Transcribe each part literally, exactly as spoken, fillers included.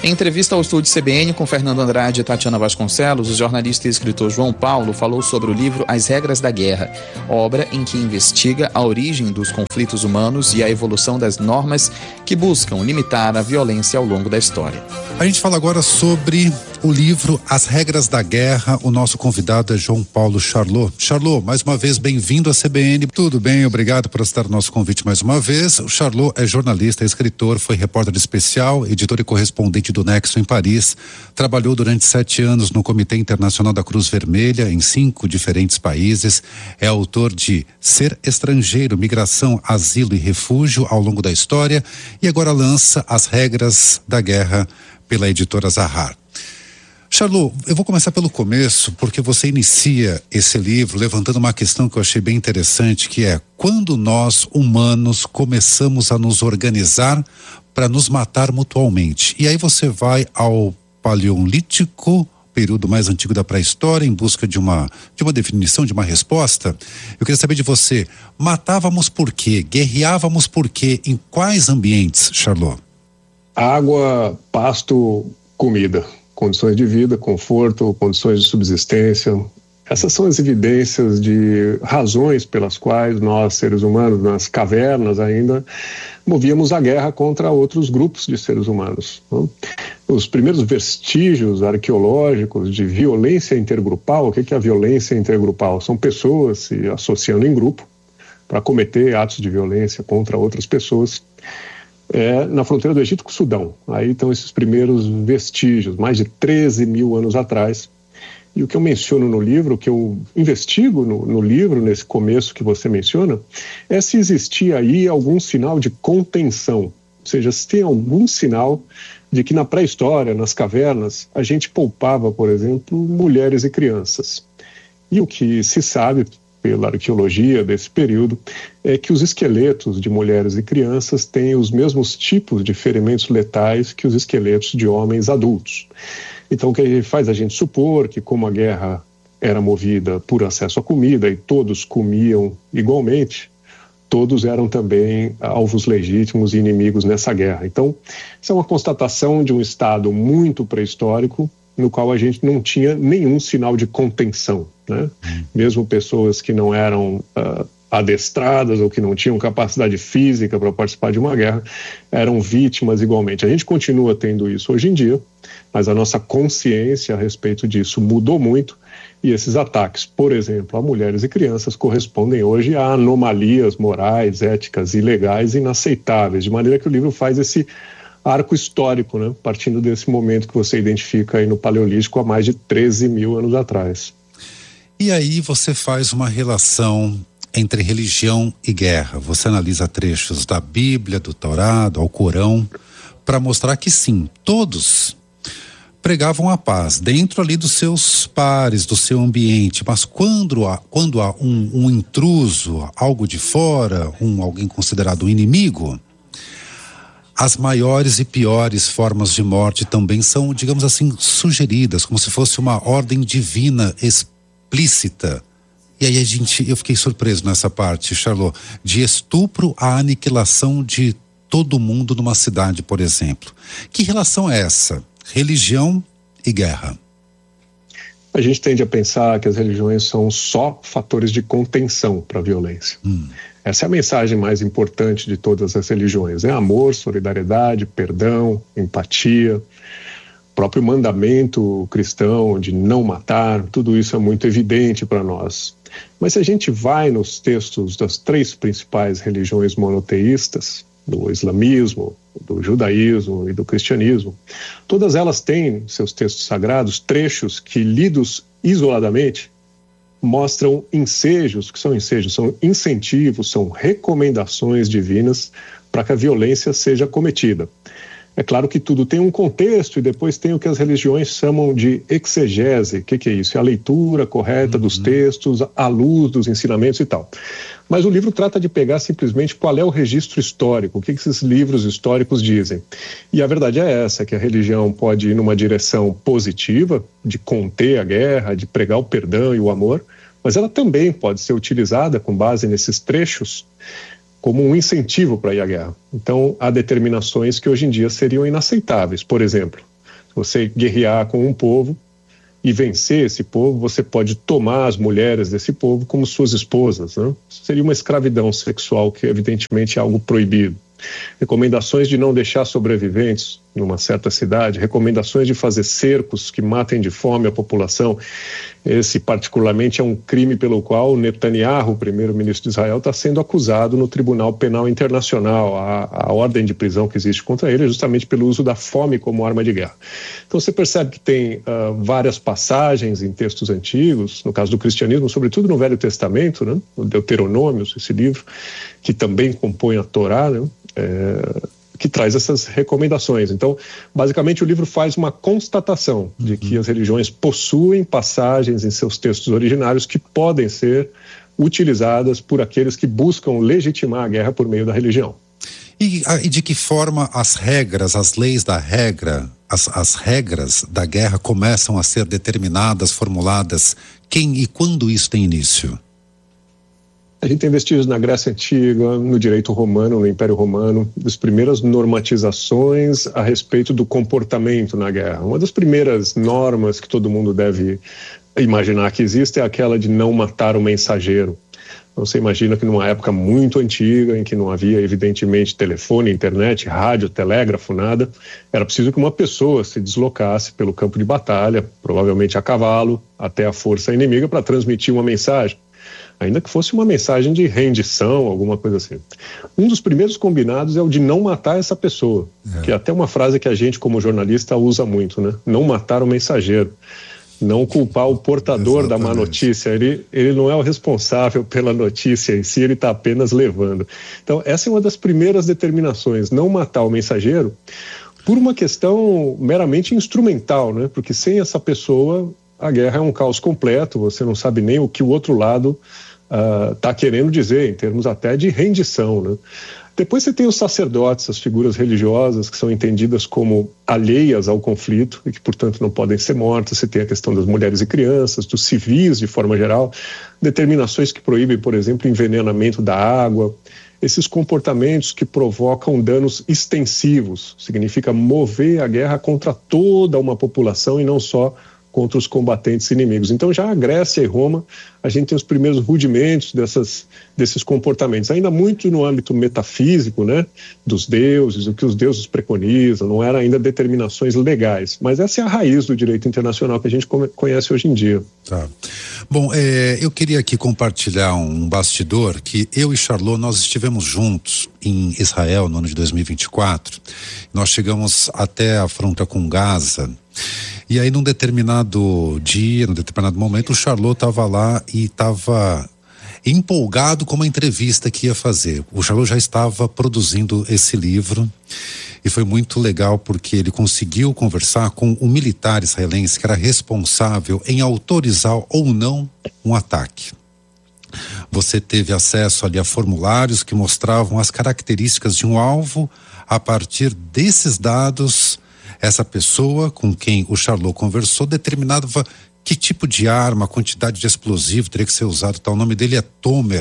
Em entrevista ao estúdio C B N com Fernando Andrade e Tatiana Vasconcelos, o jornalista e escritor João Paulo falou sobre o livro As Regras da Guerra, obra em que investiga a origem dos conflitos humanos e a evolução das normas que buscam limitar a violência ao longo da história. A gente fala agora sobre o livro As Regras da Guerra. O nosso convidado é João Paulo Charlot. Charlot, mais uma vez bem-vindo à C B N. Tudo bem, obrigado por aceitar o nosso convite mais uma vez. O Charlot é jornalista, é escritor, foi repórter especial, editor e correspondente do Nexo em Paris. Trabalhou durante sete anos no Comitê Internacional da Cruz Vermelha em cinco diferentes países. É autor de Ser Estrangeiro, Migração, Asilo e Refúgio ao longo da história e agora lança As Regras da Guerra pela editora Zahar. Charlot, eu vou começar pelo começo, porque você inicia esse livro levantando uma questão que eu achei bem interessante, que é quando nós, humanos, começamos a nos organizar para nos matar mutualmente. E aí você vai ao Paleolítico, período mais antigo da pré-história, em busca de uma, de uma definição, de uma resposta. Eu queria saber de você, matávamos por quê? Guerreávamos por quê? Em quais ambientes, Charlot? Água, pasto, comida. Condições de vida, conforto, condições de subsistência. Essas são as evidências de razões pelas quais nós, seres humanos, nas cavernas ainda, movíamos a guerra contra outros grupos de seres humanos. Os primeiros vestígios arqueológicos de violência intergrupal, o que é a violência intergrupal? São pessoas se associando em grupo para cometer atos de violência contra outras pessoas. É na fronteira do Egito com o Sudão. Aí estão esses primeiros vestígios, mais de treze mil anos atrás. E o que eu menciono no livro, o que eu investigo no, no livro, nesse começo que você menciona, é se existia aí algum sinal de contenção. Ou seja, se tem algum sinal de que na pré-história, nas cavernas, a gente poupava, por exemplo, mulheres e crianças. E o que se sabe pela arqueologia desse período, é que os esqueletos de mulheres e crianças têm os mesmos tipos de ferimentos letais que os esqueletos de homens adultos. Então, o que faz a gente supor que, como a guerra era movida por acesso à comida e todos comiam igualmente, todos eram também alvos legítimos e inimigos nessa guerra. Então, isso é uma constatação de um estado muito pré-histórico, no qual a gente não tinha nenhum sinal de contenção, né? Hum. Mesmo pessoas que não eram uh, adestradas ou que não tinham capacidade física para participar de uma guerra, eram vítimas igualmente. A gente continua tendo isso hoje em dia, mas a nossa consciência a respeito disso mudou muito e esses ataques, por exemplo, a mulheres e crianças, correspondem hoje a anomalias morais, éticas e legais inaceitáveis, de maneira que o livro faz esse arco histórico, né? Partindo desse momento que você identifica aí no Paleolítico há mais de treze mil anos atrás. E aí você faz uma relação entre religião e guerra. Você analisa trechos da Bíblia, do Torá, do Alcorão, para mostrar que sim, todos pregavam a paz dentro ali dos seus pares, do seu ambiente, mas quando há, quando há um, um intruso, algo de fora, um, alguém considerado um inimigo, as maiores e piores formas de morte também são, digamos assim, sugeridas, como se fosse uma ordem divina explícita. E aí a gente, eu fiquei surpreso nessa parte, Charlot, de estupro à aniquilação de todo mundo numa cidade, por exemplo. Que relação é essa? Religião e guerra? A gente tende a pensar que as religiões são só fatores de contenção para a violência. Hum. Essa é a mensagem mais importante de todas as religiões, é amor, solidariedade, perdão, empatia, o próprio mandamento cristão de não matar, tudo isso é muito evidente para nós. Mas se a gente vai nos textos das três principais religiões monoteístas, do islamismo, do judaísmo e do cristianismo, todas elas têm seus textos sagrados, trechos que, lidos isoladamente, mostram ensejos, que são ensejos, são incentivos, são recomendações divinas para que a violência seja cometida. É claro que tudo tem um contexto e depois tem o que as religiões chamam de exegese. O que, que é isso? É a leitura correta uhum. dos textos, à luz dos ensinamentos e tal. Mas o livro trata de pegar simplesmente qual é o registro histórico, o que, que esses livros históricos dizem. E a verdade é essa, que a religião pode ir numa direção positiva, de conter a guerra, de pregar o perdão e o amor, mas ela também pode ser utilizada, com base nesses trechos, como um incentivo para ir à guerra. Então, há determinações que hoje em dia seriam inaceitáveis. Por exemplo, Se você guerrear com um povo e vencer esse povo, você pode tomar as mulheres desse povo como suas esposas, né? Seria uma escravidão sexual, que evidentemente é algo proibido. Recomendações de não deixar sobreviventes numa certa cidade, recomendações de fazer cercos que matem de fome a população. Esse particularmente é um crime pelo qual Netanyahu, o primeiro-ministro de Israel, está sendo acusado no Tribunal Penal Internacional. A, a ordem de prisão que existe contra ele é justamente pelo uso da fome como arma de guerra. Então você percebe que tem uh, várias passagens em textos antigos, no caso do cristianismo, sobretudo no Velho Testamento, né? O Deuteronômios, esse livro, que também compõe a Torá, né? É, que traz essas recomendações. Então, basicamente, o livro faz uma constatação de que as religiões possuem passagens em seus textos originários que podem ser utilizadas por aqueles que buscam legitimar a guerra por meio da religião. E, e de que forma as regras, as leis da regra, as, as regras da guerra começam a ser determinadas, formuladas? Quem e quando isso tem início? A gente tem vestígios na Grécia Antiga, no direito romano, no Império Romano, das primeiras normatizações a respeito do comportamento na guerra. Uma das primeiras normas que todo mundo deve imaginar que existe é aquela de não matar o mensageiro. Então, você imagina que numa época muito antiga, em que não havia, evidentemente, telefone, internet, rádio, telégrafo, nada, era preciso que uma pessoa se deslocasse pelo campo de batalha, provavelmente a cavalo, até a força inimiga para transmitir uma mensagem. Ainda que fosse uma mensagem de rendição, alguma coisa assim. Um dos primeiros combinados é o de não matar essa pessoa, é. que é até uma frase que a gente, como jornalista, usa muito, né? Não matar o mensageiro, não culpar o portador Exatamente. da má notícia. Ele, ele não é o responsável pela notícia em si, ele está apenas levando. Então, essa é uma das primeiras determinações, não matar o mensageiro, por uma questão meramente instrumental, né? Porque sem essa pessoa, a guerra é um caos completo, você não sabe nem o que o outro lado está uh, querendo dizer, em termos até de rendição, né? Depois você tem os sacerdotes, as figuras religiosas que são entendidas como alheias ao conflito e que, portanto, não podem ser mortas. Você tem a questão das mulheres e crianças, dos civis de forma geral, determinações que proíbem, por exemplo, o envenenamento da água. Esses comportamentos que provocam danos extensivos, significa mover a guerra contra toda uma população e não só contra os combatentes inimigos. Então, já a Grécia e Roma, a gente tem os primeiros rudimentos dessas, desses comportamentos, ainda muito no âmbito metafísico, né, dos deuses, o que os deuses preconizam, não eram ainda determinações legais, mas essa é a raiz do direito internacional que a gente conhece hoje em dia. Tá. Bom, é, eu queria aqui compartilhar um bastidor que eu e Charlot, nós estivemos juntos em Israel no ano de dois mil e vinte e quatro, nós chegamos até a fronteira com Gaza. E aí, num determinado dia, num determinado momento, o Charlot estava lá e estava empolgado com uma entrevista que ia fazer. O Charlot já estava produzindo esse livro e foi muito legal porque ele conseguiu conversar com um militar israelense que era responsável em autorizar ou não um ataque. Você teve acesso ali a formulários que mostravam as características de um alvo. A partir desses dados, essa pessoa com quem o Charlot conversou determinava que tipo de arma, quantidade de explosivo teria que ser usado. Tá? O nome dele é Tomer.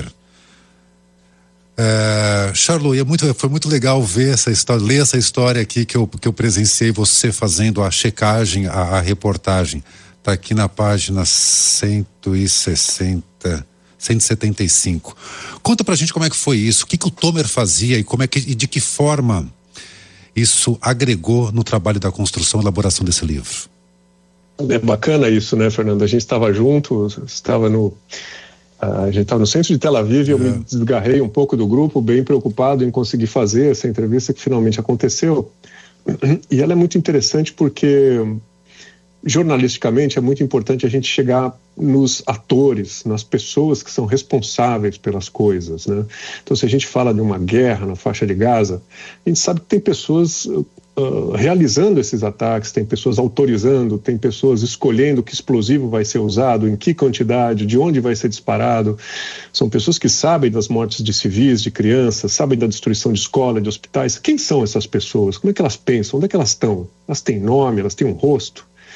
É, Charlot, é muito, foi muito legal ver essa história, ler essa história aqui que eu, que eu presenciei você fazendo a checagem, a, a reportagem. Está aqui na página cento e sessenta, cento e setenta e cinco. Conta pra gente como é que foi isso, o que, que o Tomer fazia e, como é que, e de que forma isso agregou no trabalho da construção e elaboração desse livro. É bacana isso, né, Fernando? A gente estava junto, estava no, a gente estava no centro de Tel Aviv e eu é. me desgarrei um pouco do grupo, bem preocupado em conseguir fazer essa entrevista que finalmente aconteceu. E ela é muito interessante porque, jornalisticamente, é muito importante a gente chegar nos atores, nas pessoas que são responsáveis pelas coisas, né? Então, se a gente fala de uma guerra na faixa de Gaza, a gente sabe que tem pessoas uh, realizando esses ataques, tem pessoas autorizando, tem pessoas escolhendo que explosivo vai ser usado, em que quantidade, de onde vai ser disparado. São pessoas que sabem das mortes de civis, de crianças, sabem da destruição de escola, de hospitais. Quem são essas pessoas? Como é que elas pensam? Onde é que elas estão? Elas têm nome, elas têm um rosto?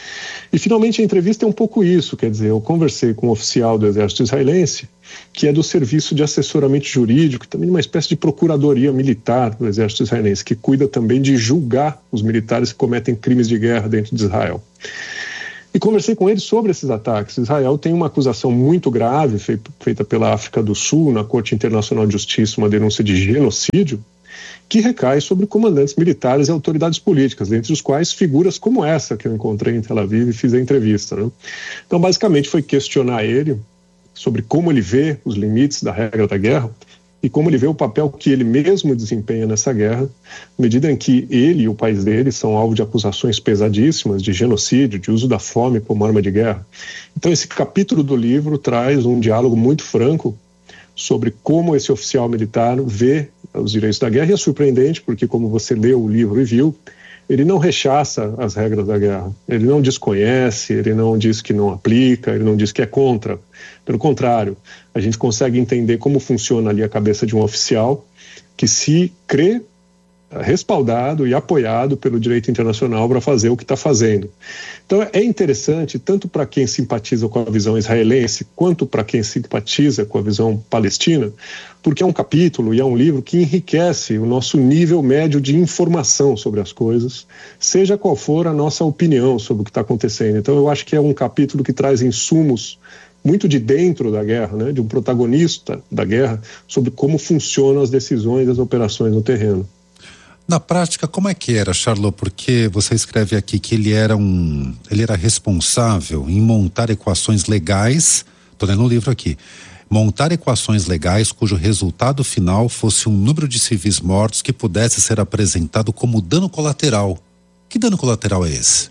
E, finalmente, a entrevista é um pouco isso, quer dizer, eu conversei com um oficial do exército israelense, que é do serviço de assessoramento jurídico, também uma espécie de procuradoria militar do exército israelense, que cuida também de julgar os militares que cometem crimes de guerra dentro de Israel. E conversei com ele sobre esses ataques. Israel tem uma acusação muito grave feita pela África do Sul na Corte Internacional de Justiça, uma denúncia de genocídio, que recai sobre comandantes militares e autoridades políticas, entre os quais figuras como essa que eu encontrei em Tel Aviv e fiz a entrevista, né? Então, basicamente, foi questionar ele sobre como ele vê os limites da regra da guerra e como ele vê o papel que ele mesmo desempenha nessa guerra, à medida em que ele e o país dele são alvo de acusações pesadíssimas de genocídio, de uso da fome como arma de guerra. Então, esse capítulo do livro traz um diálogo muito franco sobre como esse oficial militar vê os direitos da guerra, e é surpreendente porque, como você leu o livro e viu, ele não rechaça as regras da guerra, ele não desconhece, ele não diz que não aplica, ele não diz que é contra. Pelo contrário, a gente consegue entender como funciona ali a cabeça de um oficial que se crê respaldado e apoiado pelo direito internacional para fazer o que está fazendo. Então é interessante, tanto para quem simpatiza com a visão israelense, quanto para quem simpatiza com a visão palestina, porque é um capítulo e é um livro que enriquece o nosso nível médio de informação sobre as coisas, seja qual for a nossa opinião sobre o que está acontecendo. Então eu acho que é um capítulo que traz insumos muito de dentro da guerra, né, de um protagonista da guerra, sobre como funcionam as decisões e as operações no terreno. Na prática, como é que era, Charlot? Porque você escreve aqui que ele era um, ele era responsável em montar equações legais, estou lendo um livro aqui, montar equações legais cujo resultado final fosse um número de civis mortos que pudesse ser apresentado como dano colateral. Que dano colateral é esse?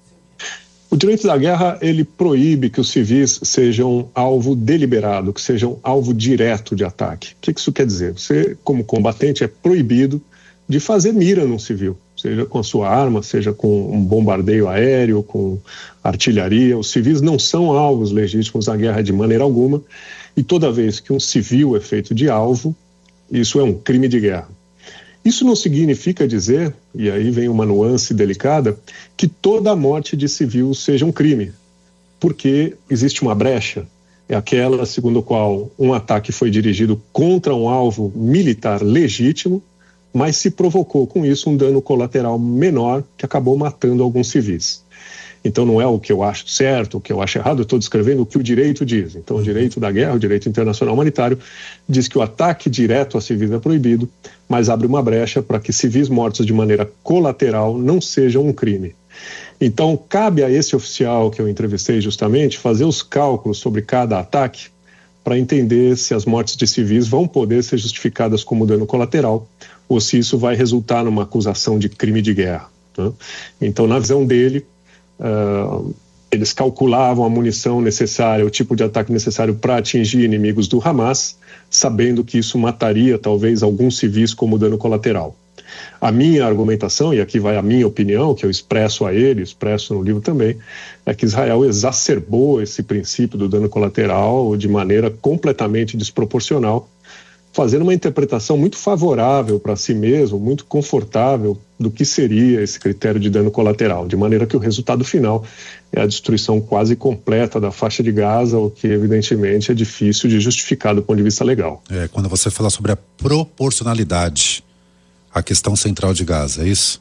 O direito da guerra, ele proíbe que os civis sejam alvo deliberado, que sejam alvo direto de ataque. O que isso quer dizer? Você, como combatente, é proibido de fazer mira num civil, seja com a sua arma, seja com um bombardeio aéreo, com artilharia. Os civis não são alvos legítimos da guerra de maneira alguma, e toda vez que um civil é feito de alvo, isso é um crime de guerra. Isso não significa dizer, e aí vem uma nuance delicada, que toda a morte de civil seja um crime, porque existe uma brecha, é aquela segundo a qual um ataque foi dirigido contra um alvo militar legítimo, mas se provocou com isso um dano colateral menor que acabou matando alguns civis. Então não é o que eu acho certo, o que eu acho errado, eu estou descrevendo o que o direito diz. Então o direito da guerra, o direito internacional humanitário, diz que o ataque direto a civis é proibido, mas abre uma brecha para que civis mortos de maneira colateral não sejam um crime. Então cabe a esse oficial que eu entrevistei justamente fazer os cálculos sobre cada ataque para entender se as mortes de civis vão poder ser justificadas como dano colateral ou se isso vai resultar numa acusação de crime de guerra, né? Então, na visão dele, uh, eles calculavam a munição necessária, o tipo de ataque necessário para atingir inimigos do Hamas, sabendo que isso mataria talvez alguns civis como dano colateral. A minha argumentação, e aqui vai a minha opinião, que eu expresso a ele, expresso no livro também, é que Israel exacerbou esse princípio do dano colateral de maneira completamente desproporcional, fazendo uma interpretação muito favorável para si mesmo, muito confortável do que seria esse critério de dano colateral, de maneira que o resultado final é a destruição quase completa da faixa de Gaza, o que evidentemente é difícil de justificar do ponto de vista legal. É, quando você fala sobre a proporcionalidade, a questão central de Gaza, é isso?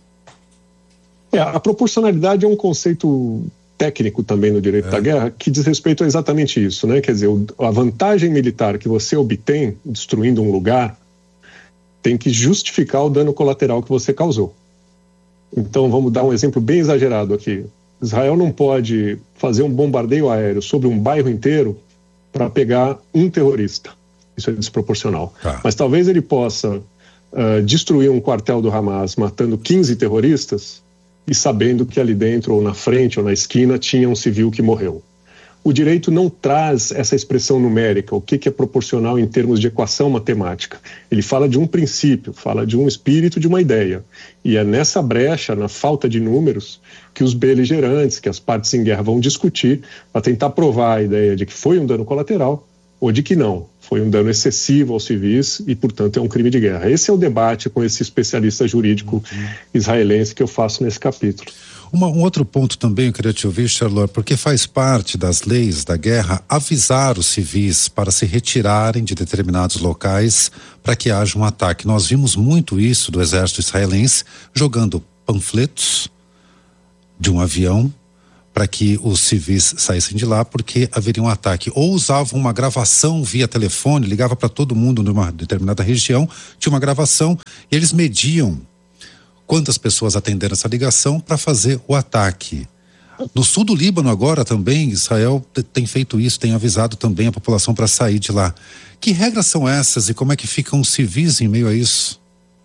É, a proporcionalidade é um conceito técnico também no direito é. da guerra que diz respeito a exatamente isso, né? Quer dizer, a vantagem militar que você obtém destruindo um lugar tem que justificar o dano colateral que você causou. Então vamos dar um exemplo bem exagerado aqui. Israel não pode fazer um bombardeio aéreo sobre um bairro inteiro para pegar um terrorista. Isso é desproporcional. Tá. Mas talvez ele possa uh, destruir um quartel do Hamas matando quinze terroristas e sabendo que ali dentro, ou na frente, ou na esquina, tinha um civil que morreu. O direito não traz essa expressão numérica, o que, que é proporcional em termos de equação matemática. Ele fala de um princípio, fala de um espírito, de uma ideia. E é nessa brecha, na falta de números, que os beligerantes, que as partes em guerra vão discutir para tentar provar a ideia de que foi um dano colateral ou de que não. Foi um dano excessivo aos civis e, portanto, é um crime de guerra. Esse é o debate com esse especialista jurídico uhum. israelense que eu faço nesse capítulo. Uma, um outro ponto também eu queria te ouvir, Charlotte, porque faz parte das leis da guerra avisar os civis para se retirarem de determinados locais para que haja um ataque. Nós vimos muito isso do exército israelense jogando panfletos de um avião para que os civis saíssem de lá porque haveria um ataque. Ou usavam uma gravação via telefone, ligava para todo mundo numa determinada região, tinha uma gravação e eles mediam quantas pessoas atenderam essa ligação para fazer o ataque. No sul do Líbano agora também, Israel tem feito isso, tem avisado também a população para sair de lá. Que regras são essas e como é que ficam os civis em meio a isso?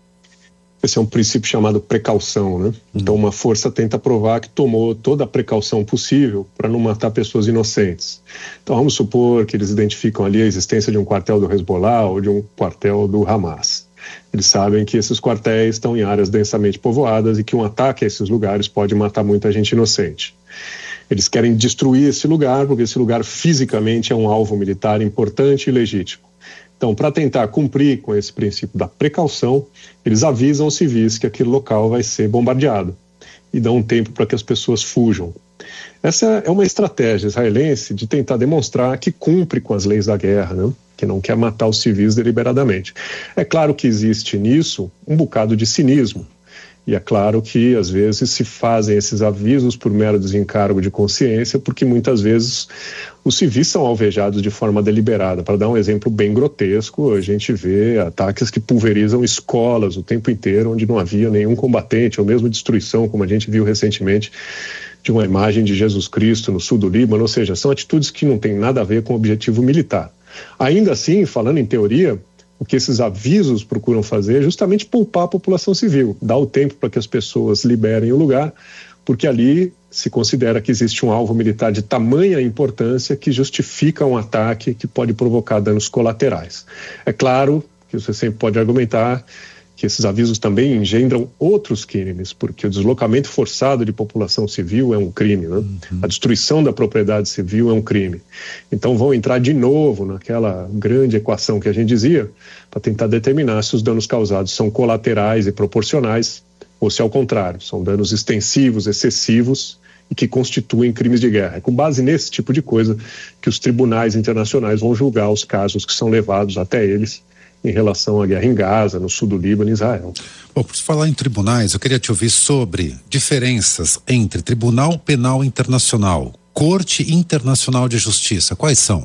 Esse é um princípio chamado precaução, né? Hum. Então uma força tenta provar que tomou toda a precaução possível para não matar pessoas inocentes. Então vamos supor que eles identificam ali a existência de um quartel do Hezbollah ou de um quartel do Hamas. Eles sabem que esses quartéis estão em áreas densamente povoadas e que um ataque a esses lugares pode matar muita gente inocente. Eles querem destruir esse lugar porque esse lugar fisicamente é um alvo militar importante e legítimo. Então, para tentar cumprir com esse princípio da precaução, eles avisam os civis que aquele local vai ser bombardeado e dão um tempo para que as pessoas fujam. Essa é uma estratégia israelense de tentar demonstrar que cumpre com as leis da guerra, né? Que não quer matar os civis deliberadamente. É claro que existe nisso um bocado de cinismo. E é claro que, às vezes, se fazem esses avisos por mero desencargo de consciência, porque muitas vezes os civis são alvejados de forma deliberada. Para dar um exemplo bem grotesco, a gente vê ataques que pulverizam escolas o tempo inteiro, onde não havia nenhum combatente, ou mesmo destruição, como a gente viu recentemente, de uma imagem de Jesus Cristo no sul do Líbano. Ou seja, são atitudes que não têm nada a ver com o objetivo militar. Ainda assim, falando em teoria, o que esses avisos procuram fazer é justamente poupar a população civil, dar o tempo para que as pessoas liberem o lugar, porque ali se considera que existe um alvo militar de tamanha importância que justifica um ataque que pode provocar danos colaterais. É claro que você sempre pode argumentar que esses avisos também engendram outros crimes, porque o deslocamento forçado de população civil é um crime, né? Uhum. A destruição da propriedade civil é um crime. Então vão entrar de novo naquela grande equação que a gente dizia, para tentar determinar se os danos causados são colaterais e proporcionais, ou se ao contrário, são danos extensivos, excessivos e que constituem crimes de guerra. É com base nesse tipo de coisa que os tribunais internacionais vão julgar os casos que são levados até eles em relação à guerra em Gaza, no sul do Líbano e Israel. Bom, por falar em tribunais, eu queria te ouvir sobre diferenças entre Tribunal Penal Internacional, Corte Internacional de Justiça. Quais são?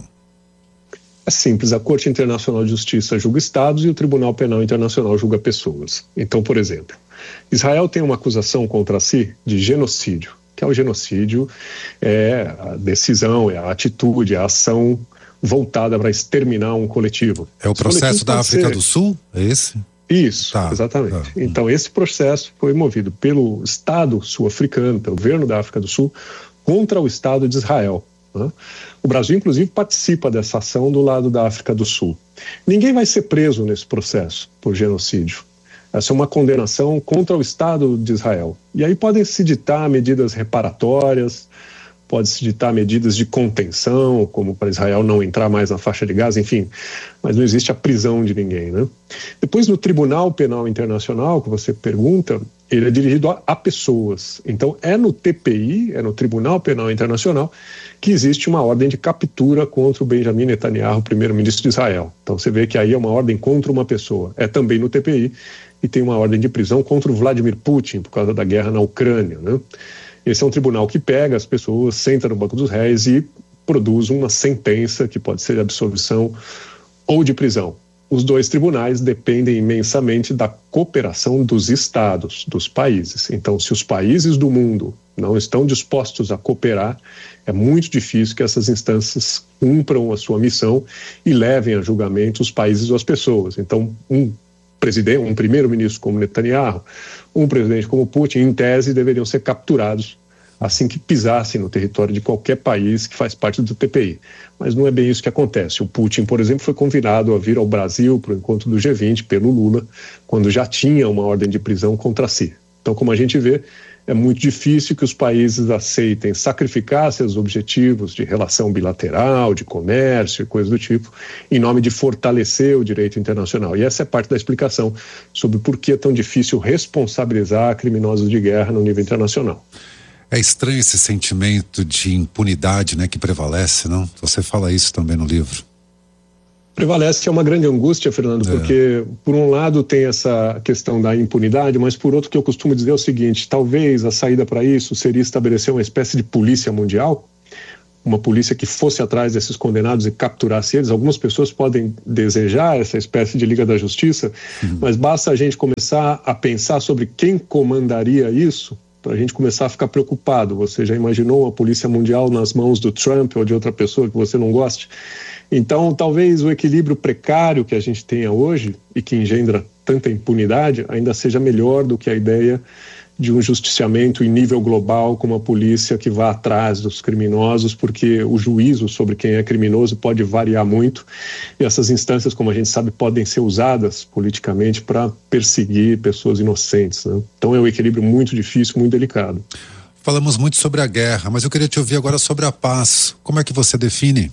É simples, a Corte Internacional de Justiça julga estados e o Tribunal Penal Internacional julga pessoas. Então, por exemplo, Israel tem uma acusação contra si de genocídio, que é o genocídio, é a decisão, é a atitude, é a ação voltada para exterminar um coletivo. É o processo da África do Sul? É esse? Isso, tá, exatamente. Tá. Então, esse processo foi movido pelo Estado sul-africano, pelo governo da África do Sul, contra o Estado de Israel. Né? O Brasil, inclusive, participa dessa ação do lado da África do Sul. Ninguém vai ser preso nesse processo por genocídio. Essa é uma condenação contra o Estado de Israel. E aí podem se ditar medidas reparatórias, pode-se ditar medidas de contenção, como para Israel não entrar mais na faixa de Gaza, enfim, mas não existe a prisão de ninguém, né? Depois, no Tribunal Penal Internacional, que você pergunta, ele é dirigido a, a pessoas. Então, é no T P I, é no Tribunal Penal Internacional, que existe uma ordem de captura contra o Benjamin Netanyahu, primeiro-ministro de Israel. Então, você vê que aí é uma ordem contra uma pessoa. É também no T P I, e tem uma ordem de prisão contra o Vladimir Putin, por causa da guerra na Ucrânia, né? Esse é um tribunal que pega as pessoas, senta no banco dos réis e produz uma sentença que pode ser de absolvição ou de prisão. Os dois tribunais dependem imensamente da cooperação dos estados, dos países. Então, se os países do mundo não estão dispostos a cooperar, é muito difícil que essas instâncias cumpram a sua missão e levem a julgamento os países ou as pessoas. Então, um presidente, um primeiro-ministro como Netanyahu, um presidente como Putin, em tese, deveriam ser capturados assim que pisassem no território de qualquer país que faz parte do T P I. Mas não é bem isso que acontece. O Putin, por exemplo, foi convidado a vir ao Brasil para o encontro do G vinte pelo Lula, quando já tinha uma ordem de prisão contra si. Então, como a gente vê, é muito difícil que os países aceitem sacrificar seus objetivos de relação bilateral, de comércio e coisas do tipo, em nome de fortalecer o direito internacional. E essa é parte da explicação sobre por que é tão difícil responsabilizar criminosos de guerra no nível internacional. É estranho esse sentimento de impunidade, né, que prevalece, não? Você fala isso também no livro. Prevalece, é uma grande angústia, Fernando, é. porque por um lado tem essa questão da impunidade, mas por outro que eu costumo dizer é o seguinte, talvez a saída para isso seria estabelecer uma espécie de polícia mundial, uma polícia que fosse atrás desses condenados e capturasse eles. Algumas pessoas podem desejar essa espécie de Liga da Justiça, uhum. mas basta a gente começar a pensar sobre quem comandaria isso para a gente começar a ficar preocupado. Você já imaginou uma polícia mundial nas mãos do Trump ou de outra pessoa que você não goste? Então, talvez o equilíbrio precário que a gente tenha hoje e que engendra tanta impunidade ainda seja melhor do que a ideia de um justiciamento em nível global com uma polícia que vá atrás dos criminosos, porque o juízo sobre quem é criminoso pode variar muito e essas instâncias, como a gente sabe, podem ser usadas politicamente para perseguir pessoas inocentes, né? Então é um equilíbrio muito difícil, muito delicado. Falamos muito sobre a guerra, mas eu queria te ouvir agora sobre a paz. Como é que você define?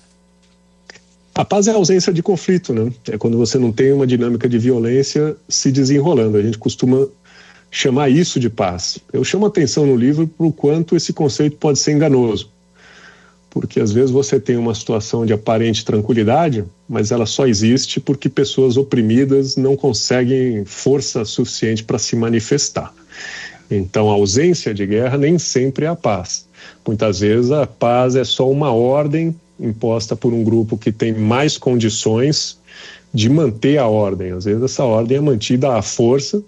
A paz é a ausência de conflito, né? É quando você não tem uma dinâmica de violência se desenrolando. A gente costuma chamar isso de paz. Eu chamo atenção no livro para o quanto esse conceito pode ser enganoso. Porque às vezes você tem uma situação de aparente tranquilidade, mas ela só existe porque pessoas oprimidas não conseguem força suficiente para se manifestar. Então a ausência de guerra nem sempre é a paz. Muitas vezes a paz é só uma ordem imposta por um grupo que tem mais condições de manter a ordem. Às vezes essa ordem é mantida à força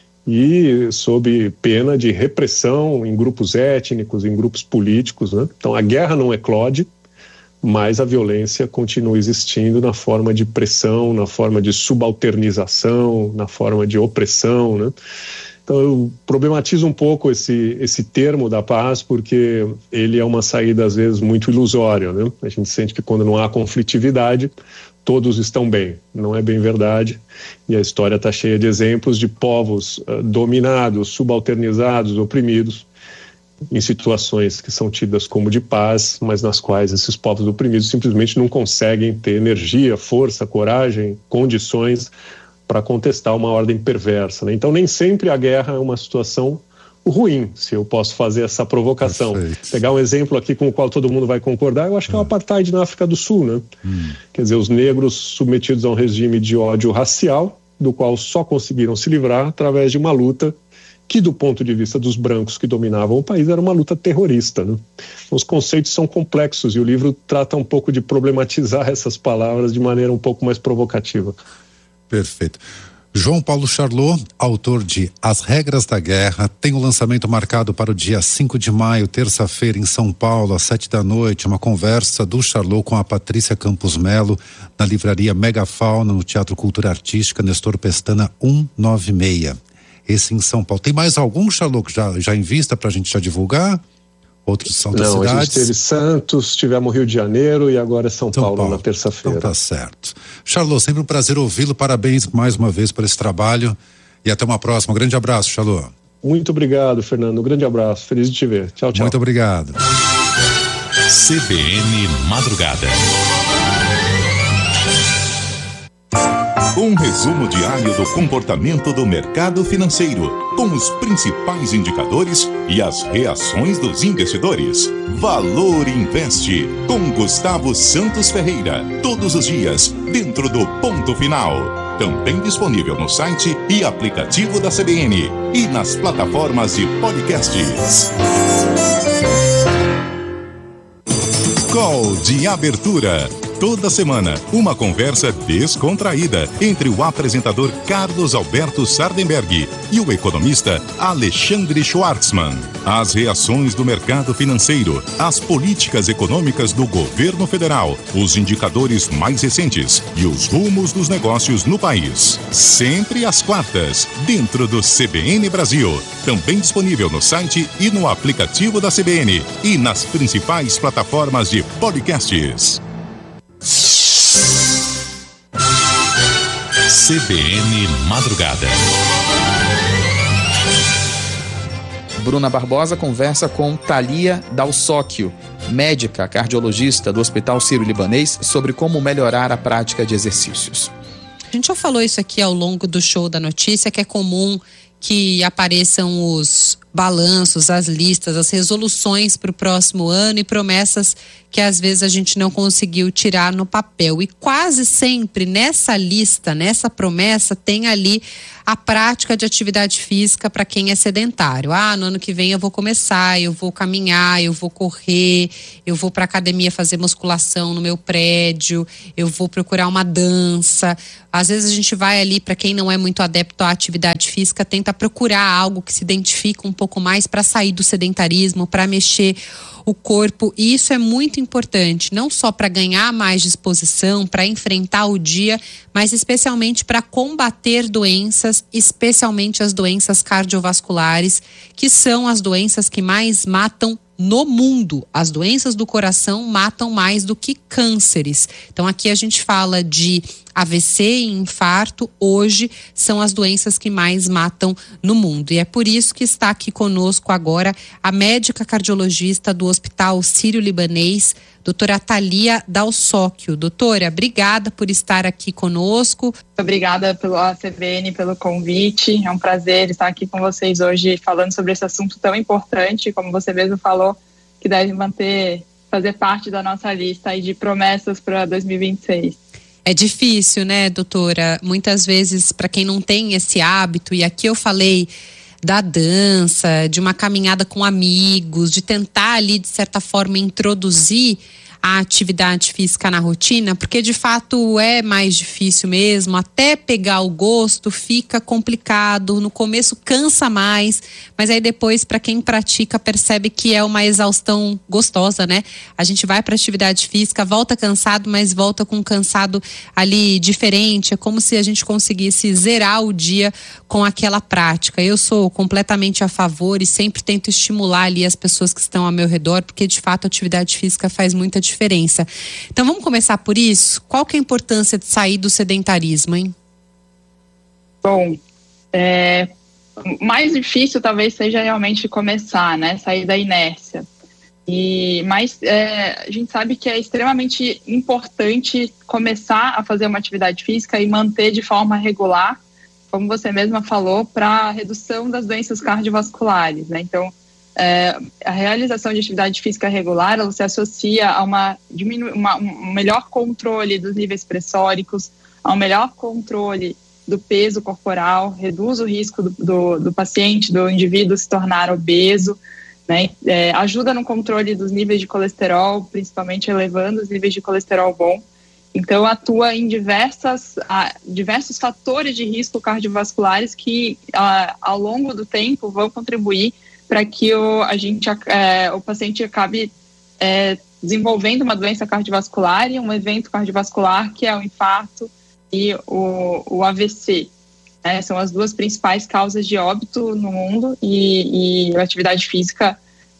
e sob pena de repressão em grupos étnicos, em grupos políticos, né? Então a guerra não eclode, mas a violência continua existindo na forma de pressão, na forma de subalternização, na forma de opressão, né? Então eu problematizo um pouco esse, esse termo da paz, porque ele é uma saída às vezes muito ilusória, né? A gente sente que quando não há conflitividade, todos estão bem. Não é bem verdade. E a história está cheia de exemplos de povos uh, dominados, subalternizados, oprimidos, em situações que são tidas como de paz, mas nas quais esses povos oprimidos simplesmente não conseguem ter energia, força, coragem, condições para contestar uma ordem perversa, né? Então nem sempre a guerra é uma situação ruim, se eu posso fazer essa provocação. Perfeito. Pegar um exemplo aqui com o qual todo mundo vai concordar, eu acho que é o apartheid na África do Sul, né? Hum. Quer dizer, os negros submetidos a um regime de ódio racial, do qual só conseguiram se livrar através de uma luta que, do ponto de vista dos brancos que dominavam o país, era uma luta terrorista, né? Os conceitos são complexos e o livro trata um pouco de problematizar essas palavras de maneira um pouco mais provocativa. Perfeito. João Paulo Charlot, autor de As Regras da Guerra, tem o lançamento marcado para o dia cinco de maio, terça-feira, em São Paulo, às sete da noite, uma conversa do Charlot com a Patrícia Campos Melo, na livraria Megafauna, no Teatro Cultura Artística, Nestor Pestana cento e noventa e seis. Esse em São Paulo. Tem mais algum, Charlot, que já, já em vista para a gente já divulgar? Outros são das cidades? Não, a gente teve Santos, tivemos Rio de Janeiro e agora é São, São Paulo, Paulo, na terça-feira. Então tá certo. Charlot, sempre um prazer ouvi-lo, parabéns mais uma vez por esse trabalho e até uma próxima. Um grande abraço, Charlot. Muito obrigado, Fernando, um grande abraço, feliz de te ver. Tchau, tchau. Muito obrigado. C B N Madrugada. Um resumo diário do comportamento do mercado financeiro, com os principais indicadores e as reações dos investidores. Valor Investe, com Gustavo Santos Ferreira, todos os dias, dentro do Ponto Final. Também disponível no site e aplicativo da C B N e nas plataformas de podcasts. Call de abertura. Toda semana, uma conversa descontraída entre o apresentador Carlos Alberto Sardenberg e o economista Alexandre Schwartzman. As reações do mercado financeiro, as políticas econômicas do governo federal, os indicadores mais recentes e os rumos dos negócios no país. Sempre às quartas, dentro do C B N Brasil. Também disponível no site e no aplicativo da C B N e nas principais plataformas de podcasts. C B N Madrugada. Bruna Barbosa conversa com Thalia Dalsóquio, médica cardiologista do Hospital Sírio-Libanês, sobre como melhorar a prática de exercícios. A gente já falou isso aqui ao longo do Show da Notícia, que é comum que apareçam os balanços, as listas, as resoluções para o próximo ano e promessas que às vezes a gente não conseguiu tirar no papel. E quase sempre nessa lista, nessa promessa, tem ali a prática de atividade física para quem é sedentário. Ah, no ano que vem eu vou começar, eu vou caminhar, eu vou correr, eu vou para academia fazer musculação no meu prédio, eu vou procurar uma dança. Às vezes a gente vai ali, para quem não é muito adepto à atividade física, tenta procurar algo que se identifica um pouco mais para sair do sedentarismo, para mexer o corpo, e isso é muito importante, não só para ganhar mais disposição, para enfrentar o dia, mas especialmente para combater doenças, especialmente as doenças cardiovasculares, que são as doenças que mais matam no mundo. As doenças do coração matam mais do que cânceres. Então aqui a gente fala de A V C e infarto, hoje são as doenças que mais matam no mundo. E é por isso que está aqui conosco agora a médica cardiologista do Hospital Sírio-Libanês, doutora Thalia Dalsocchio. Doutora, obrigada por estar aqui conosco. Obrigada pela C B N, pelo convite. É um prazer estar aqui com vocês hoje falando sobre esse assunto tão importante, como você mesmo falou, que deve manter, fazer parte da nossa lista aí de promessas para dois mil e vinte e seis. É difícil, né, doutora? Muitas vezes, para quem não tem esse hábito, e aqui eu falei da dança, de uma caminhada com amigos, de tentar ali, de certa forma, introduzir a atividade física na rotina, porque de fato é mais difícil mesmo, até pegar o gosto fica complicado, no começo cansa mais, mas aí depois, para quem pratica, percebe que é uma exaustão gostosa, né? A gente vai para atividade física, volta cansado, mas volta com um cansado ali diferente, é como se a gente conseguisse zerar o dia com aquela prática. Eu sou completamente a favor e sempre tento estimular ali as pessoas que estão ao meu redor, porque de fato a atividade física faz muita diferença. diferença. Então vamos começar por isso? Qual que é a importância de sair do sedentarismo, hein? Bom, é, mais difícil talvez seja realmente começar, né? Sair da inércia. E, mas é, a gente sabe que é extremamente importante começar a fazer uma atividade física e manter de forma regular, como você mesma falou, para a redução das doenças cardiovasculares, né? Então, É, a realização de atividade física regular, ela se associa a uma, diminu- uma, um melhor controle dos níveis pressóricos, a um melhor controle do peso corporal, reduz o risco do, do, do paciente, do indivíduo se tornar obeso, né? É, ajuda no controle dos níveis de colesterol, principalmente elevando os níveis de colesterol bom. Então, atua em diversas, a, diversos fatores de risco cardiovasculares que, a, ao longo do tempo, vão contribuir para que o, a gente, é, o paciente acabe é, desenvolvendo uma doença cardiovascular e um evento cardiovascular, que é o infarto e o, o A V C. Né? São as duas principais causas de óbito no mundo, e, e a atividade física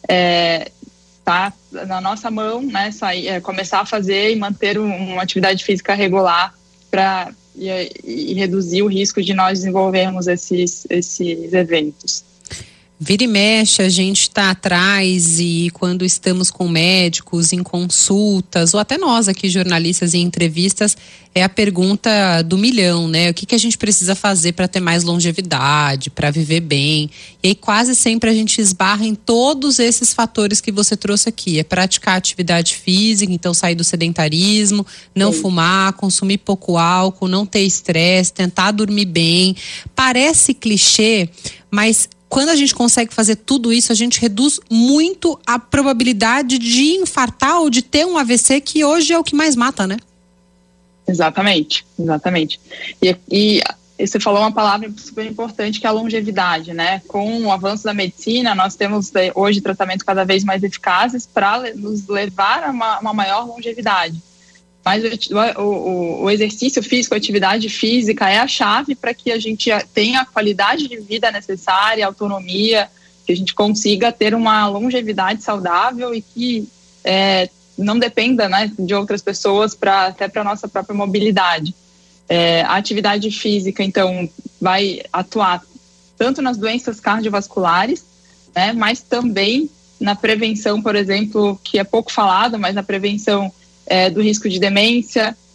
está é, na nossa mão, né? Sair, é, começar a fazer e manter um, uma atividade física regular para e, e reduzir o risco de nós desenvolvermos esses, esses eventos. Vira e mexe, a gente está atrás, e quando estamos com médicos em consultas, ou até nós aqui jornalistas em entrevistas, é a pergunta do milhão, né? O que, que a gente precisa fazer para ter mais longevidade, para viver bem? E aí quase sempre a gente esbarra em todos esses fatores que você trouxe aqui. É praticar atividade física, então sair do sedentarismo, não Sim. fumar, consumir pouco álcool, não ter estresse, tentar dormir bem. Parece clichê, mas quando a gente consegue fazer tudo isso, a gente reduz muito a probabilidade de infartar ou de ter um A V C, que hoje é o que mais mata, né? Exatamente, exatamente. E, e você falou uma palavra super importante, que é a longevidade, né? Com o avanço da medicina, nós temos hoje tratamentos cada vez mais eficazes para nos levar a uma, uma maior longevidade. Mas o, o, o exercício físico, a atividade física é a chave para que a gente tenha a qualidade de vida necessária, autonomia, que a gente consiga ter uma longevidade saudável e que é, não dependa, né, de outras pessoas, pra, até para a nossa própria mobilidade. É, a atividade física, então, vai atuar tanto nas doenças cardiovasculares, né, mas também na prevenção, por exemplo, que é pouco falado, mas na prevenção É, do risco de demência,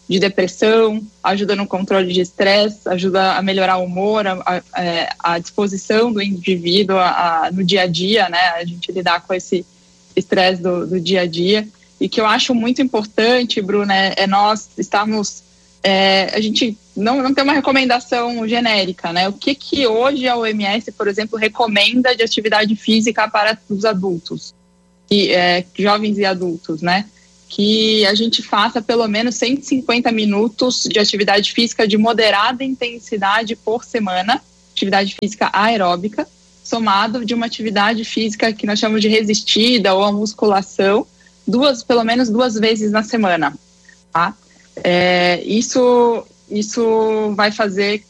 de depressão, ajuda no controle de estresse, ajuda a melhorar o humor, a, a, a disposição do indivíduo a, a, no dia a dia, né? A gente lidar com esse estresse do, do dia a dia. E que eu acho muito importante, Bruna, é, é nós estarmos... É, a gente não, não tem uma recomendação genérica, né? O que que hoje a O M S, por exemplo, recomenda de atividade física para os adultos, e, é, jovens e adultos, né? Que a gente faça pelo menos cento e cinquenta minutos de atividade física de moderada intensidade por semana, atividade física aeróbica, somado de uma atividade física que nós chamamos de resistida ou a musculação, duas, pelo menos duas vezes na semana, tá? É, isso, isso vai fazer,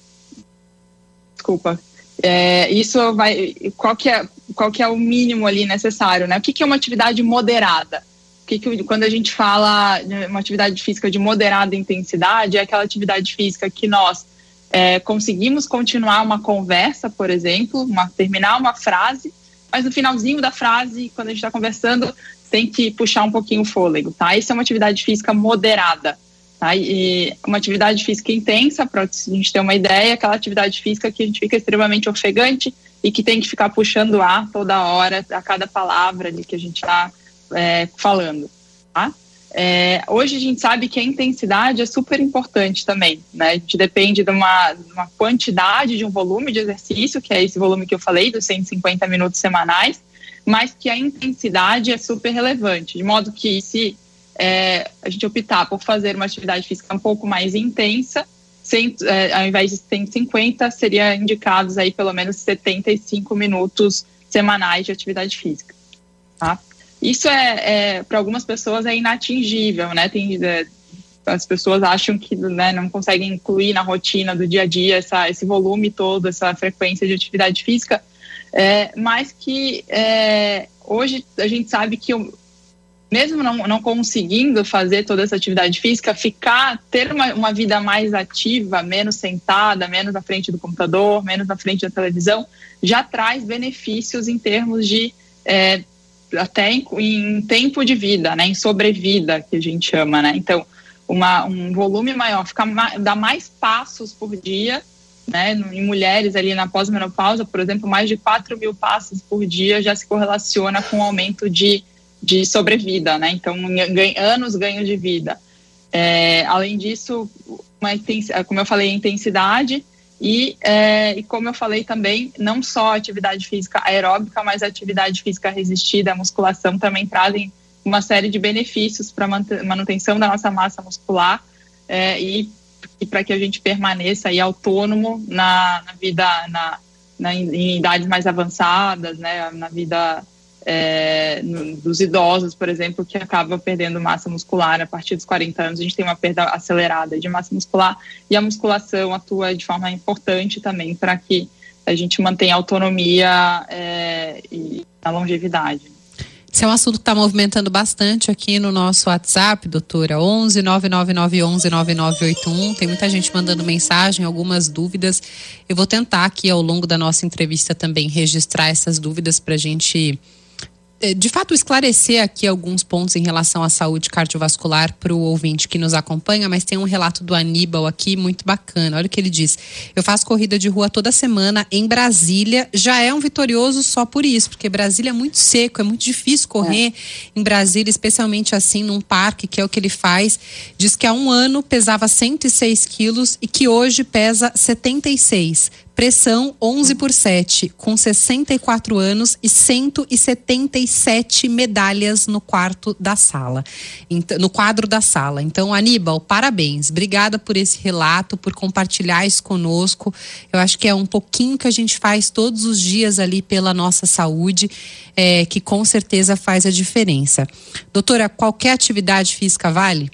desculpa, é, isso vai, qual que é, qual que é o mínimo ali necessário, né? O que que é uma atividade moderada? O que que, quando a gente fala de uma atividade física de moderada intensidade, é aquela atividade física que nós é, conseguimos continuar uma conversa, por exemplo, uma, terminar uma frase, mas no finalzinho da frase, quando a gente está conversando, tem que puxar um pouquinho o fôlego, tá? Isso é uma atividade física moderada, tá? E uma atividade física intensa, para a gente ter uma ideia, aquela atividade física que a gente fica extremamente ofegante e que tem que ficar puxando ar toda hora, a cada palavra ali que a gente está é, falando, tá? É, hoje a gente sabe que a intensidade é super importante também, né? A gente depende de uma, de uma quantidade, de um volume de exercício, que é esse volume que eu falei, dos cento e cinquenta minutos semanais, mas que a intensidade é super relevante, de modo que se é, a gente optar por fazer uma atividade física um pouco mais intensa, sem, é, ao invés de cento e cinquenta, seria indicados aí pelo menos setenta e cinco minutos semanais de atividade física, tá? Isso é, é para algumas pessoas é inatingível, né? Tem, é, as pessoas acham que, né, não conseguem incluir na rotina do dia a dia essa, esse volume todo, essa frequência de atividade física, é, mas que é, hoje a gente sabe que mesmo não, não conseguindo fazer toda essa atividade física, ficar, ter uma, uma vida mais ativa, menos sentada, menos na frente do computador, menos na frente da televisão, já traz benefícios em termos de é, até em, em tempo de vida, né, em sobrevida, que a gente chama, né? Então, uma, um volume maior, ficar ma- dar mais passos por dia, né? Em mulheres ali na pós-menopausa, por exemplo, mais de quatro mil passos por dia já se correlaciona com o aumento de, de sobrevida, né? Então, ganha, anos ganho de vida. É, além disso, uma intensi- como eu falei, a intensidade e, é, e como eu falei também, não só a atividade física aeróbica, mas a atividade física resistida, a musculação também trazem uma série de benefícios para a manutenção da nossa massa muscular é, e, e para que a gente permaneça aí autônomo na, na vida, na, na, em idades mais avançadas, né, na vida é, no, dos idosos, por exemplo, que acaba perdendo massa muscular a partir dos quarenta anos. A gente tem uma perda acelerada de massa muscular e a musculação atua de forma importante também para que a gente mantenha a autonomia é, e a longevidade. Esse é um assunto que está movimentando bastante aqui no nosso WhatsApp, doutora, onze nove nove nove onze nove nove oito um. Tem muita gente mandando mensagem, algumas dúvidas. Eu vou tentar aqui ao longo da nossa entrevista também registrar essas dúvidas para a gente, de fato, esclarecer aqui alguns pontos em relação à saúde cardiovascular para o ouvinte que nos acompanha, mas tem um relato do Aníbal aqui muito bacana. Olha o que ele diz: eu faço corrida de rua toda semana em Brasília, já é um vitorioso só por isso, porque Brasília é muito seco, é muito difícil correr é. em Brasília, especialmente assim num parque, que é o que ele faz. Diz que há um ano pesava cento e seis quilos e que hoje pesa setenta e seis. Pressão onze por sete, com sessenta e quatro anos e cento e setenta e sete medalhas no quarto da sala, no quadro da sala. Então, Aníbal, parabéns. Obrigada por esse relato, por compartilhar isso conosco. Eu acho que é um pouquinho que a gente faz todos os dias ali pela nossa saúde, é, que com certeza faz a diferença. Doutora, qualquer atividade física vale?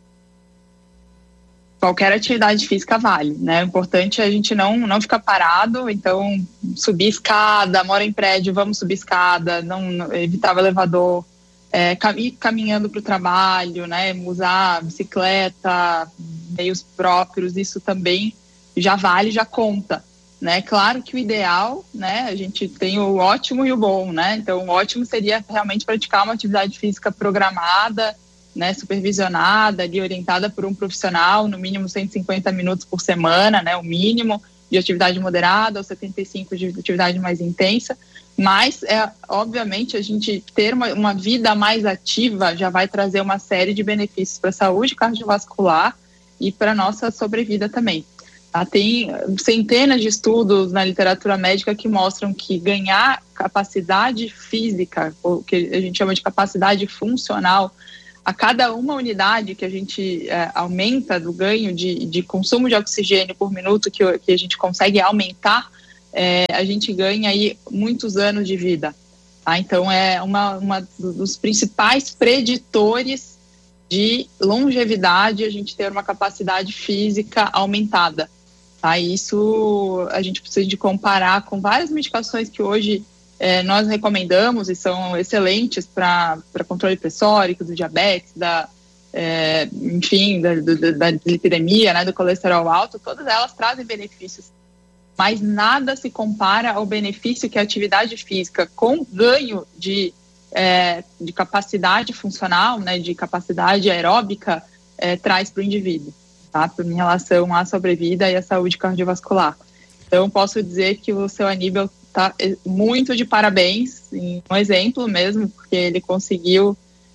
Qualquer atividade física vale, né? O importante é a gente não, não ficar parado, então subir escada, mora em prédio, vamos subir escada, não, não evitar o elevador, é, ir caminhando para o trabalho, né? Usar bicicleta, meios próprios, isso também já vale, já conta, né? Claro que o ideal, né? A gente tem o ótimo e o bom, né? Então o ótimo seria realmente praticar uma atividade física programada, né, supervisionada, ali, orientada por um profissional, no mínimo cento e cinquenta minutos por semana, né, o mínimo de atividade moderada ou setenta e cinco de atividade mais intensa. Mas, é, obviamente, a gente ter uma, uma vida mais ativa já vai trazer uma série de benefícios para a saúde cardiovascular e para a nossa sobrevida também. Tá? Tem centenas de estudos na literatura médica que mostram que ganhar capacidade física, o que a gente chama de capacidade funcional, a cada uma unidade que a gente é, aumenta do ganho de, de consumo de oxigênio por minuto que, que a gente consegue aumentar, é, a gente ganha aí muitos anos de vida. Tá? Então, é uma, uma dos principais preditores de longevidade a gente ter uma capacidade física aumentada. Tá? E isso a gente precisa de comparar com várias medicações que hoje É, nós recomendamos e são excelentes para controle pressórico, do diabetes, da, é, enfim, da, da, da lipidemia, né, do colesterol alto. Todas elas trazem benefícios, mas nada se compara ao benefício que a atividade física com ganho de, é, de capacidade funcional, né, de capacidade aeróbica, é, traz para o indivíduo, tá, em relação à sobrevida e à saúde cardiovascular. Então, posso dizer que o seu Aníbal tá muito de parabéns, um exemplo mesmo, porque ele conseguiu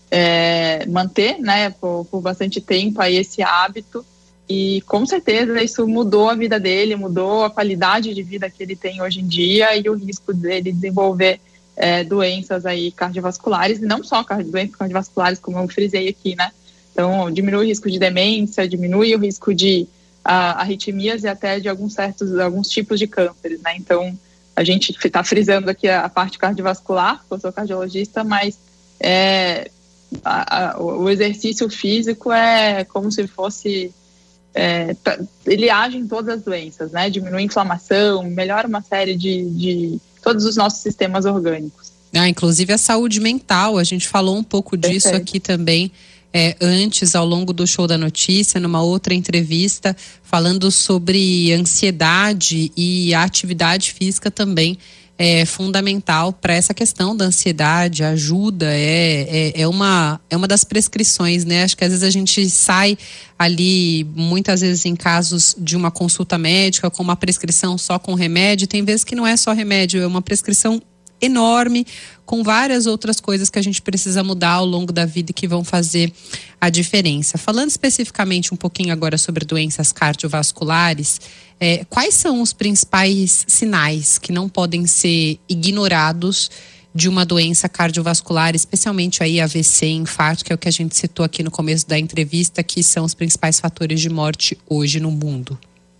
é, manter, né, por, por bastante tempo aí esse hábito, e com certeza isso mudou a vida dele, mudou a qualidade de vida que ele tem hoje em dia e o risco dele desenvolver é, doenças aí cardiovasculares, e não só doenças cardiovasculares, como eu frisei aqui, né, então diminui o risco de demência, diminui o risco de a, arritmias e até de alguns certos, alguns tipos de cânceres, né, então a gente está frisando aqui a, a parte cardiovascular, porque eu sou cardiologista, mas é, a, a, o exercício físico é como se fosse... É, ele age em todas as doenças, né? Diminui a inflamação, melhora uma série de, de todos os nossos sistemas orgânicos. Ah, inclusive a saúde mental, a gente falou um pouco disso Perfeito. aqui também. É, antes, ao longo do Show da Notícia, numa outra entrevista, falando sobre ansiedade, e a atividade física também é fundamental para essa questão da ansiedade, ajuda, é, é, é, uma, é uma das prescrições, né? Acho que às vezes a gente sai ali, muitas vezes em casos de uma consulta médica, com uma prescrição só com remédio, tem vezes que não é só remédio, é uma prescrição enorme, com várias outras coisas que a gente precisa mudar ao longo da vida e que vão fazer a diferença. Falando especificamente um pouquinho agora sobre doenças cardiovasculares, é, quais são os principais sinais que não podem ser ignorados de uma doença cardiovascular, especialmente aí A V C, infarto, que é o que a gente citou aqui no começo da entrevista, que são os principais fatores de morte hoje no mundo?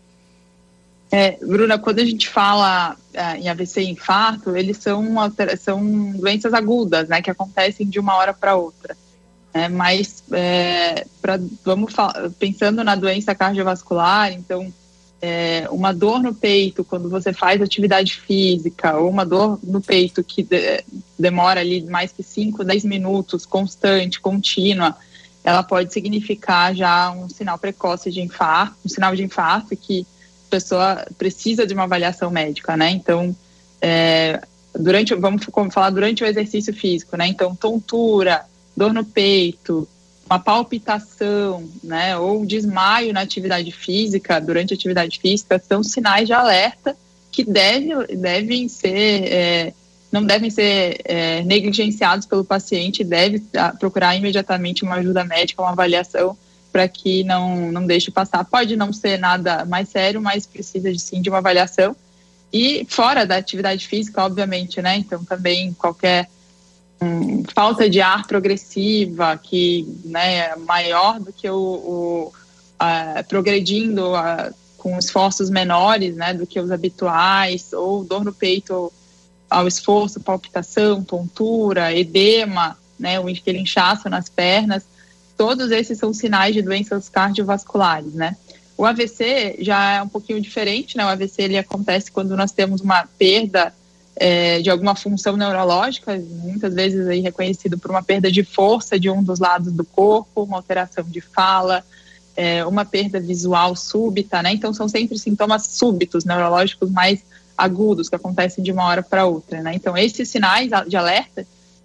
É, Bruna, quando a gente fala é, em A V C e infarto, eles são, são doenças agudas, né, que acontecem de uma hora para outra. É, mas, é, pra, vamos pensando na doença cardiovascular, então, é, uma dor no peito quando você faz atividade física, ou uma dor no peito que de, demora ali mais que cinco, dez minutos, constante, contínua, ela pode significar já um sinal precoce de infarto, um sinal de infarto que pessoa precisa de uma avaliação médica, né? Então, é, durante, vamos falar durante o exercício físico, né? Então, tontura, dor no peito, uma palpitação, né? Ou desmaio na atividade física, durante a atividade física, são sinais de alerta que deve, devem ser, é, não devem ser é, negligenciados pelo paciente, deve procurar imediatamente uma ajuda médica, uma avaliação, para que não, não deixe passar. Pode não ser nada mais sério, mas precisa de, sim de uma avaliação. E fora da atividade física, obviamente, né? Então, também qualquer hum, falta de ar progressiva, que, né, é maior do que o... o a, progredindo a, com esforços menores, né, do que os habituais, ou dor no peito ao esforço, palpitação, tontura, edema, né, aquele inchaço nas pernas. Todos esses são sinais de doenças cardiovasculares, né? O A V C já é um pouquinho diferente, né? O A V C ele acontece quando nós temos uma perda é, de alguma função neurológica, muitas vezes aí reconhecido por uma perda de força de um dos lados do corpo, uma alteração de fala, é, uma perda visual súbita, né? Então são sempre sintomas súbitos, neurológicos mais agudos, que acontecem de uma hora para outra, né? Então esses sinais de alerta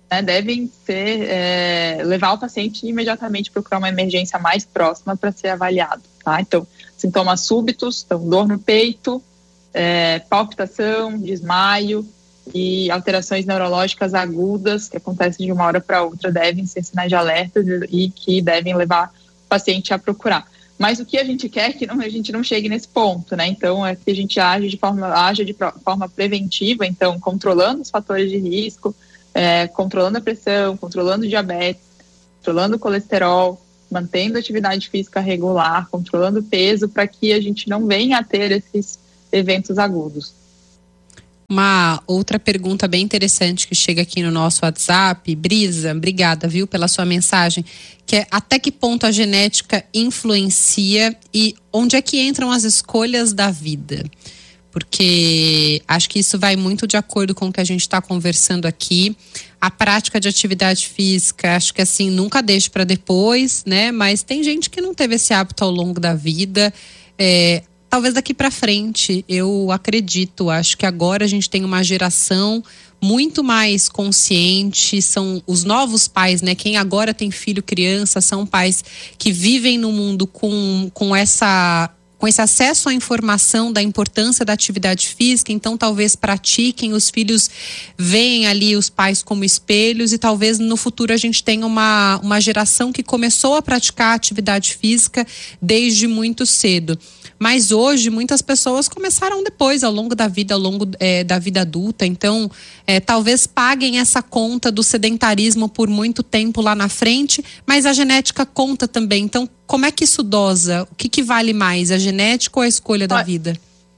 né, devem ser, é, levar o paciente imediatamente procurar uma emergência mais próxima para ser avaliado, tá? Então, sintomas súbitos, então, dor no peito, é, palpitação, desmaio e alterações neurológicas agudas que acontecem de uma hora para outra devem ser sinais de alerta e que devem levar o paciente a procurar. Mas o que a gente quer é que não, a gente não chegue nesse ponto, né? Então, é que a gente age de forma, age de forma preventiva, então, controlando os fatores de risco, é, controlando a pressão, controlando o diabetes, controlando o colesterol, mantendo a atividade física regular, controlando o peso, para que a gente não venha a ter esses eventos agudos. Uma outra pergunta bem interessante que chega aqui no nosso WhatsApp, Brisa, obrigada, viu, pela sua mensagem, que é até que ponto a genética influencia e onde é que entram as escolhas da vida? Porque acho que isso vai muito de acordo com o que a gente está conversando aqui. A prática de atividade física, acho que assim, nunca deixe para depois, né? Mas tem gente que não teve esse hábito ao longo da vida. É, talvez daqui para frente, eu acredito, acho que agora a gente tem uma geração muito mais consciente, são os novos pais, né? Quem agora tem filho, criança, são pais que vivem no mundo com, com essa... com esse acesso à informação da importância da atividade física, então talvez pratiquem, os filhos veem ali os pais como espelhos e talvez no futuro a gente tenha uma, uma geração que começou a praticar atividade física desde muito cedo. Mas hoje muitas pessoas começaram depois, ao longo da vida, ao longo é, da vida adulta, então é, talvez paguem essa conta do sedentarismo por muito tempo lá na frente, mas a genética conta também, então como é que isso dosa? O que, que vale mais, a genética ou a escolha da vida?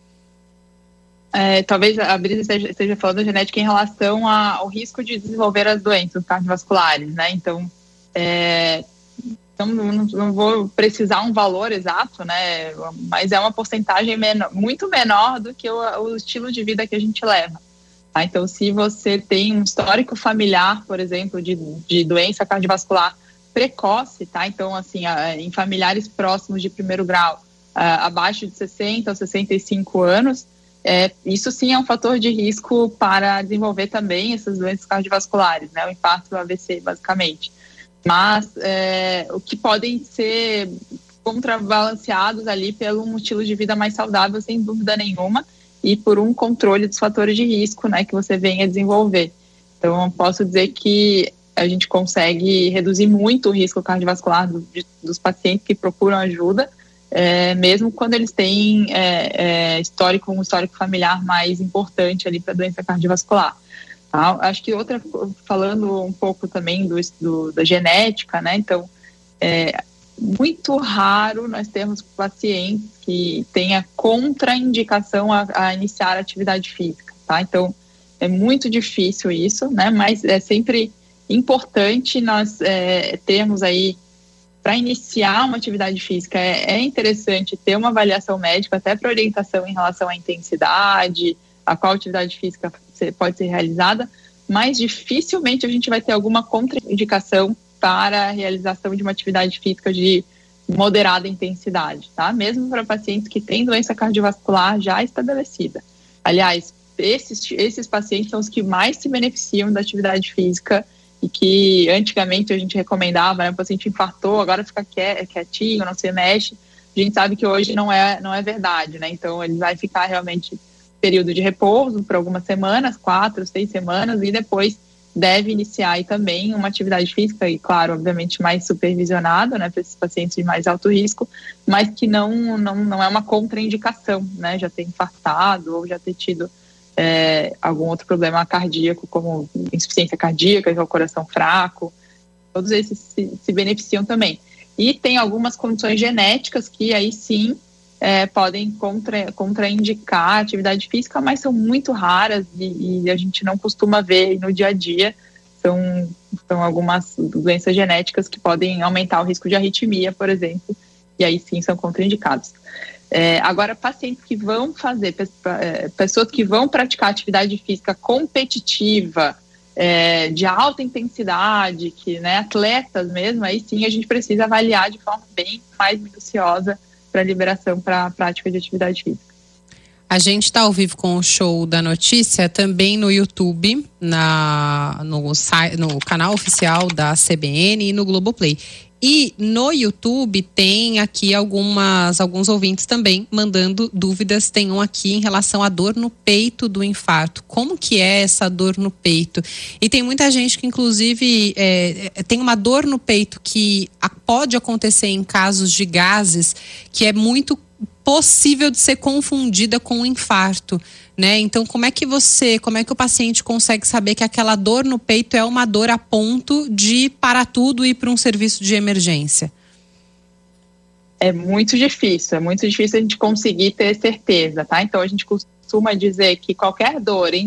É, talvez a Brisa esteja, esteja falando da genética em relação a, ao risco de desenvolver as doenças cardiovasculares, né? Então, é, então não, não vou precisar um valor exato, né? Mas é uma porcentagem menor, muito menor do que o, o estilo de vida que a gente leva. Tá? Então, se você tem um histórico familiar, por exemplo, de, de doença cardiovascular precoce, tá? Então, assim, em familiares próximos de primeiro grau, abaixo de sessenta ou sessenta e cinco anos, é, isso sim é um fator de risco para desenvolver também essas doenças cardiovasculares, né? O infarto e o A V C, basicamente. Mas é, o que podem ser contrabalanceados ali pelo um estilo de vida mais saudável, sem dúvida nenhuma, e por um controle dos fatores de risco, né, que você venha desenvolver. Então, eu posso dizer que a gente consegue reduzir muito o risco cardiovascular do, de, dos pacientes que procuram ajuda, é, mesmo quando eles têm é, é, histórico, um histórico familiar mais importante ali para a doença cardiovascular. Tá? Acho que outra, falando um pouco também do, do, da genética, né? Então, é muito raro nós termos pacientes que tenha contraindicação a, a iniciar a atividade física, tá? Então, é muito difícil isso, né? Mas é sempre importante nós é, termos aí, para iniciar uma atividade física, é, é interessante ter uma avaliação médica, até para orientação em relação à intensidade, a qual atividade física pode ser realizada, mas dificilmente a gente vai ter alguma contraindicação para a realização de uma atividade física de moderada intensidade, tá? Mesmo para pacientes que têm doença cardiovascular já estabelecida. Aliás, esses, esses pacientes são os que mais se beneficiam da atividade física e que antigamente a gente recomendava, né? O paciente infartou, agora fica quietinho, não se mexe. A gente sabe que hoje não é, não é verdade, né? Então ele vai ficar realmente período de repouso por algumas semanas, quatro, seis semanas, e depois deve iniciar aí também uma atividade física, e claro, obviamente mais supervisionada, né, para esses pacientes de mais alto risco, mas que não, não, não é uma contraindicação, né, já ter infartado ou já ter tido é, algum outro problema cardíaco, como insuficiência cardíaca, que é o coração fraco, todos esses se, se beneficiam também. E tem algumas condições genéticas que aí sim É, podem contra, contraindicar a atividade física, mas são muito raras e, e a gente não costuma ver no dia a dia. São, são algumas doenças genéticas que podem aumentar o risco de arritmia, por exemplo, e aí sim são contraindicados. É, agora, pacientes que vão fazer, pessoas que vão praticar atividade física competitiva, é, de alta intensidade, que, né, atletas mesmo, aí sim a gente precisa avaliar de forma bem mais minuciosa para liberação para a prática de atividade física. A gente está ao vivo com o Show da Notícia também no YouTube, na, no, no canal oficial da C B N e no Globoplay. E no YouTube tem aqui algumas, alguns ouvintes também mandando dúvidas. Tem um aqui em relação à dor no peito do infarto. Como que é essa dor no peito? E tem muita gente que inclusive é, tem uma dor no peito que pode acontecer em casos de gases, que é muito possível de ser confundida com um infarto, né? Então, como é que você, como é que o paciente consegue saber que aquela dor no peito é uma dor a ponto de parar tudo e ir para um serviço de emergência? É muito difícil, é muito difícil a gente conseguir ter certeza, tá? Então, a gente costuma dizer que qualquer dor em